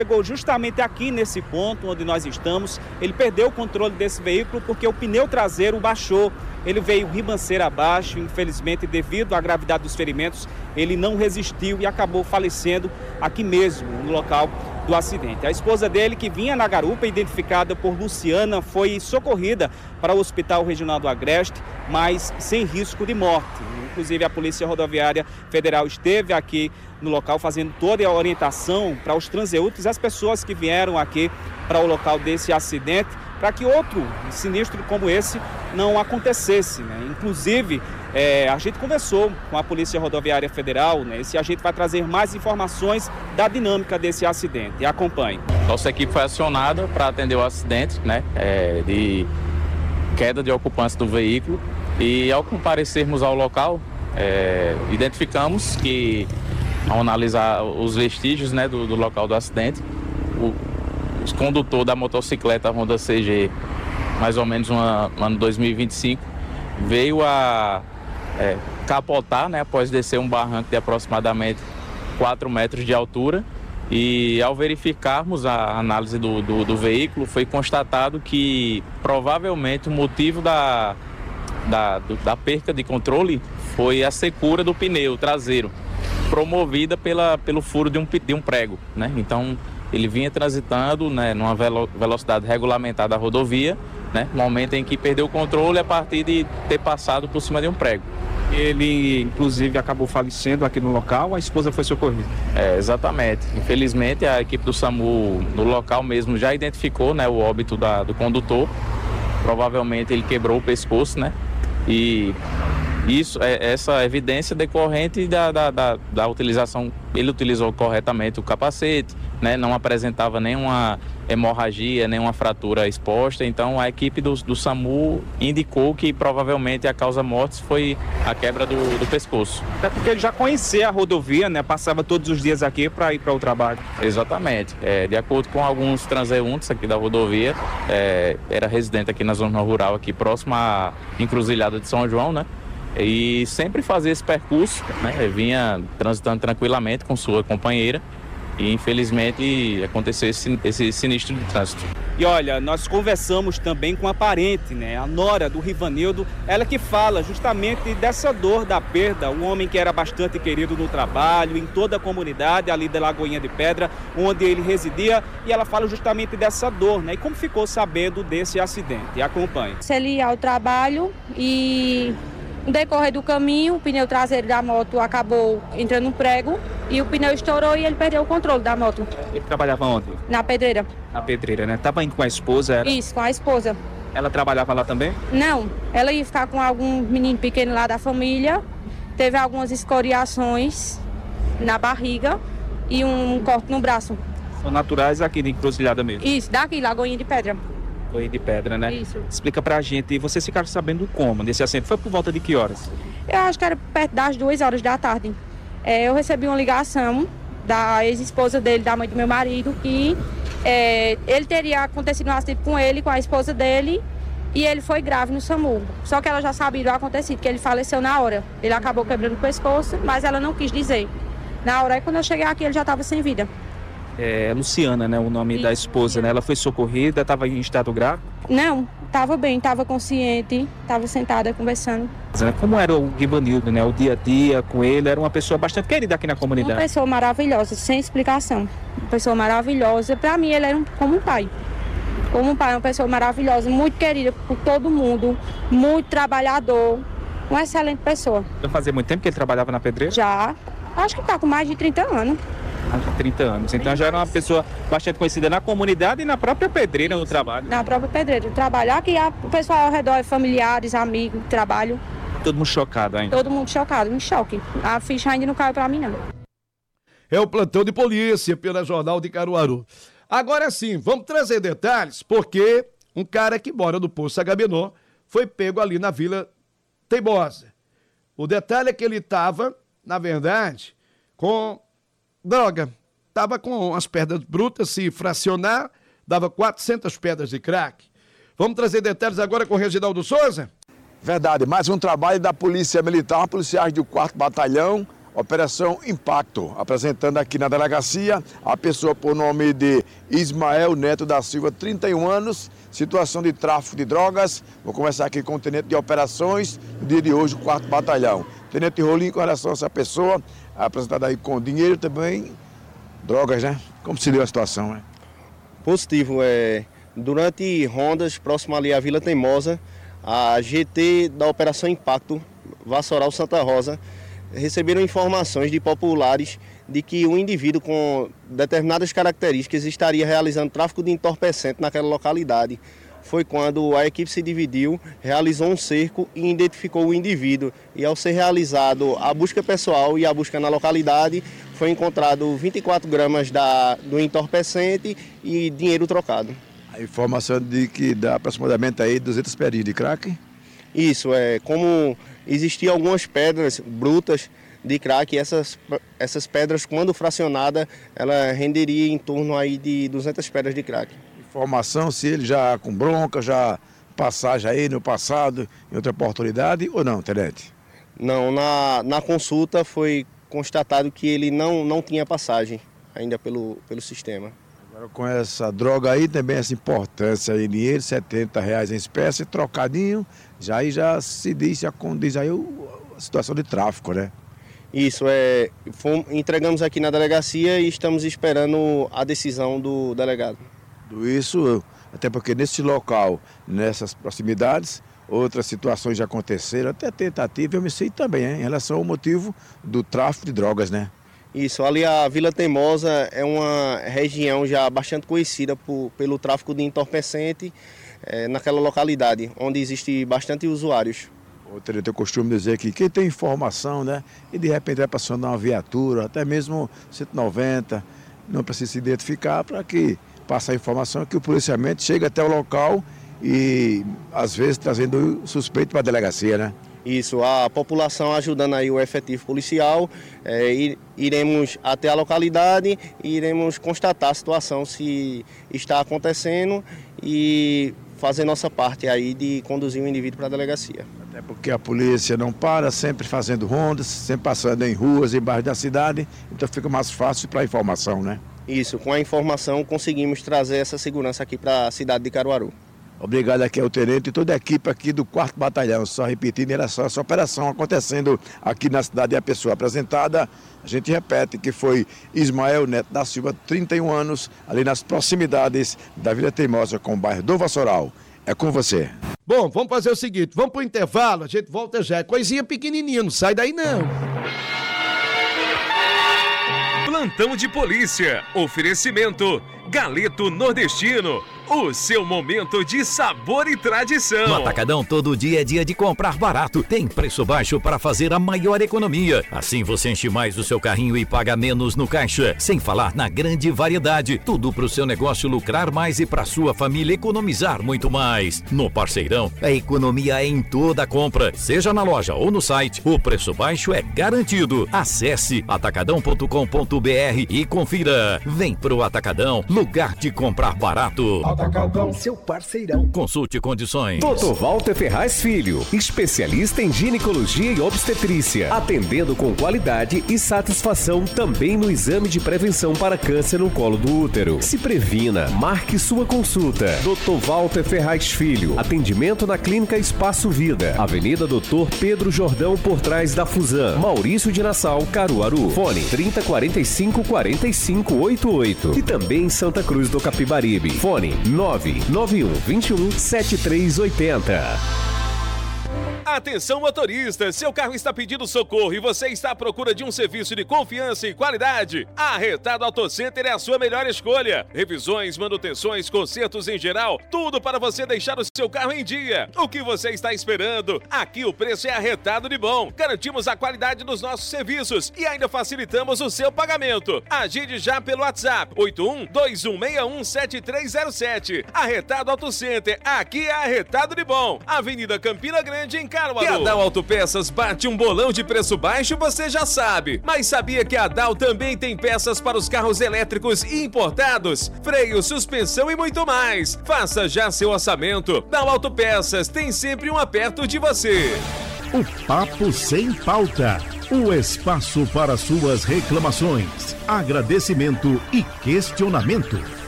Chegou justamente aqui nesse ponto onde nós estamos, ele perdeu o controle desse veículo porque o pneu traseiro baixou. Ele veio ribanceira abaixo, infelizmente devido à gravidade dos ferimentos, ele não resistiu e acabou falecendo aqui mesmo, no local do acidente. A esposa dele, que vinha na garupa, identificada por Luciana, foi socorrida para o Hospital Regional do Agreste, mas sem risco de morte. Inclusive, a Polícia Rodoviária Federal esteve aqui no local fazendo toda a orientação para os transeuntes, as pessoas que vieram aqui para o local desse acidente, para que outro sinistro como esse não acontecesse, né? Inclusive, a gente conversou com a Polícia Rodoviária Federal, né? Esse agente vai trazer mais informações da dinâmica desse acidente. Acompanhe. Nossa equipe foi acionada para atender o acidente, né? De queda de ocupância do veículo. E ao comparecermos ao local, identificamos que, ao analisar os vestígios, né, do local do acidente, o condutor da motocicleta Honda CG, mais ou menos no ano 2025, veio a capotar, né, após descer um barranco de aproximadamente 4 metros de altura. E ao verificarmos a análise do veículo, foi constatado que provavelmente o motivo da perca de controle foi a secura do pneu traseiro, promovida pelo furo de um prego, né? Então, ele vinha transitando, né, numa velocidade regulamentada da rodovia, né, no momento em que perdeu o controle a partir de ter passado por cima de um prego. Ele, inclusive, acabou falecendo aqui no local, a esposa foi socorrida. Exatamente. Infelizmente, a equipe do SAMU no local mesmo já identificou, né, o óbito do condutor. Provavelmente ele quebrou o pescoço, né? E essa evidência decorrente da utilização, ele utilizou corretamente o capacete, né? Não apresentava nenhuma hemorragia, nenhuma fratura exposta, então a equipe do SAMU indicou que provavelmente a causa mortis foi a quebra do pescoço. Até porque ele já conhecia a rodovia, né? Passava todos os dias aqui para ir para o trabalho. Exatamente. De acordo com alguns transeuntes aqui da rodovia, era residente aqui na zona rural, aqui próximo à encruzilhada de São João, né? E sempre fazia esse percurso, né? Vinha transitando tranquilamente com sua companheira e infelizmente aconteceu esse sinistro de trânsito. E olha, nós conversamos também com a parente, né? A nora do Rivanildo, ela que fala justamente dessa dor da perda, um homem que era bastante querido no trabalho, em toda a comunidade ali da Lagoinha de Pedra, onde ele residia, e ela fala justamente dessa dor, né? E como ficou sabendo desse acidente. Acompanhe. Ele ia ao trabalho e no decorrer do caminho, o pneu traseiro da moto acabou entrando no prego e o pneu estourou e ele perdeu o controle da moto. Ele trabalhava onde? Na pedreira. Na pedreira, né? Tava indo com a esposa? Era? Isso, com a esposa. Ela trabalhava lá também? Não, ela ia ficar com algum menino pequeno lá da família, teve algumas escoriações na barriga e um corte no braço. São naturais aqui de Encruzilhada mesmo? Isso, daqui, Lagoinha de Pedra. Lagoinha de Pedra, né? Isso. Explica pra gente, vocês ficaram sabendo como desse acidente? Foi por volta de que horas? Eu acho que era perto das 2 horas da tarde. Eu recebi uma ligação da ex-esposa dele, da mãe do meu marido, que ele teria acontecido um acidente com ele, com a esposa dele, e ele foi grave no SAMU. Só que ela já sabia do acontecido, que ele faleceu na hora. Ele acabou quebrando o pescoço, mas ela não quis dizer. Na hora, quando eu cheguei aqui, ele já estava sem vida. Luciana, né? O nome da esposa, né? Ela foi socorrida, estava em estado grave? Não, estava bem, estava consciente, estava sentada conversando. Como era o Rivanildo, né? O dia a dia com ele, era uma pessoa bastante querida aqui na comunidade. Uma pessoa maravilhosa, sem explicação. Uma pessoa maravilhosa. Para mim, ele era como um pai. Como um pai, uma pessoa maravilhosa, muito querida por todo mundo, muito trabalhador, uma excelente pessoa. Já fazia muito tempo que ele trabalhava na pedreira? Já, acho que está com mais de 30 anos. Mais de 30 anos. Então já era uma pessoa bastante conhecida na comunidade e na própria pedreira no trabalho. Na própria pedreira. Trabalhar que o pessoal ao redor, familiares, amigos, trabalho. Todo mundo chocado ainda? Todo mundo chocado, em choque. A ficha ainda não caiu para mim, não. É o plantão de polícia pela Jornal de Caruaru. Agora sim, vamos trazer detalhes, porque um cara que mora no Poço Agamenon foi pego ali na Vila Teimosa. O detalhe é que ele estava, na verdade, com droga. Estava com as pedras brutas, se fracionar, dava 400 pedras de crack. Vamos trazer detalhes agora com o Reginaldo Souza? Verdade, mais um trabalho da Polícia Militar, policiais do 4º Batalhão, Operação Impacto, apresentando aqui na delegacia a pessoa por nome de Ismael Neto da Silva, 31 anos, situação de tráfico de drogas. Vou começar aqui com o tenente de operações, no dia de hoje, o 4º Batalhão. Tenente Rolim, com relação a essa pessoa, apresentada aí com dinheiro também, drogas, né? Como se deu a situação, né? Positivo, durante rondas próximo ali à Vila Teimosa, a GT da Operação Impacto, Vassoural Santa Rosa, receberam informações de populares de que um indivíduo com determinadas características estaria realizando tráfico de entorpecente naquela localidade. Foi quando a equipe se dividiu, realizou um cerco e identificou o indivíduo. E ao ser realizado a busca pessoal e a busca na localidade, foi encontrado 24 gramas do entorpecente e dinheiro trocado. A informação de que dá aproximadamente aí 200 pedrinhas de crack? Isso, como existiam algumas pedras brutas de crack, essas pedras, quando fracionada, ela renderia em torno aí de 200 pedras de crack. Informação se ele já com bronca, já passagem aí no passado, em outra oportunidade ou não, tenente? Não, na consulta foi constatado que ele não tinha passagem ainda pelo sistema. Agora com essa droga aí, também essa importância aí, dinheiro, R$70 em espécie, trocadinho, já se diz, já condiz aí a situação de tráfico, né? Isso, entregamos aqui na delegacia e estamos esperando a decisão do delegado. Isso, até porque nesse local, nessas proximidades, outras situações já aconteceram, até tentativa e homicídio também, hein, em relação ao motivo do tráfico de drogas, né? Isso, ali a Vila Teimosa é uma região já bastante conhecida pelo tráfico de entorpecente naquela localidade, onde existe bastante usuários. Eu tenho costume de dizer que quem tem informação, né, e de repente vai passando uma viatura, até mesmo 190, não precisa se identificar para que passe a informação que o policiamento chega até o local e às vezes trazendo suspeito para a delegacia, né? Isso, a população ajudando aí o efetivo policial, iremos até a localidade e iremos constatar a situação se está acontecendo e fazer nossa parte aí de conduzir o indivíduo para a delegacia. Até porque a polícia não para, sempre fazendo rondas, sempre passando em ruas, em bairros da cidade, então fica mais fácil para a informação, né? Isso, com a informação conseguimos trazer essa segurança aqui para a cidade de Caruaru. Obrigado aqui ao tenente e toda a equipe aqui do 4º Batalhão. Só repetindo, era só essa operação acontecendo aqui na cidade e a pessoa apresentada, a gente repete que foi Ismael Neto da Silva, 31 anos, ali nas proximidades da Vila Teimosa com o bairro do Vassoural. É com você. Bom, vamos fazer o seguinte, vamos pro intervalo, a gente volta já. Coisinha pequenininha, não sai daí não. Plantão de polícia. Oferecimento Galeto Nordestino. O seu momento de sabor e tradição. No Atacadão, todo dia é dia de comprar barato. Tem preço baixo para fazer a maior economia. Assim você enche mais o seu carrinho e paga menos no caixa. Sem falar na grande variedade. Tudo para o seu negócio lucrar mais e para sua família economizar muito mais. No Parceirão, a economia é em toda a compra. Seja na loja ou no site, o preço baixo é garantido. Acesse atacadão.com.br e confira. Vem pro Atacadão, lugar de comprar barato. Atacadão, seu parceirão. Consulte condições. Dr. Walter Ferraz Filho, especialista em ginecologia e obstetrícia, atendendo com qualidade e satisfação também no exame de prevenção para câncer no colo do útero. Se previna, marque sua consulta. Dr. Walter Ferraz Filho, atendimento na Clínica Espaço Vida, Avenida Dr. Pedro Jordão, por trás da Fusan, Maurício de Nassau, Caruaru. Fone 3045-4588 e também em Santa Cruz do Capibaribe. Fone 991217380. Atenção motorista, seu carro está pedindo socorro e você está à procura de um serviço de confiança e qualidade? A Arretado Auto Center é a sua melhor escolha. Revisões, manutenções, consertos em geral, tudo para você deixar o seu carro em dia. O que você está esperando? Aqui o preço é arretado de bom. Garantimos a qualidade dos nossos serviços e ainda facilitamos o seu pagamento. Agende já pelo WhatsApp 81-2161-7307. Arretado Auto Center, aqui é arretado de bom. Avenida Campina Grande, em Caruaru. Que a Dal Autopeças bate um bolão de preço baixo, você já sabe. Mas sabia que a Dal também tem peças para os carros elétricos importados? Freio, suspensão e muito mais. Faça já seu orçamento. Dal Autopeças tem sempre um perto de você. O Papo Sem Pauta. O espaço para suas reclamações, agradecimento e questionamento.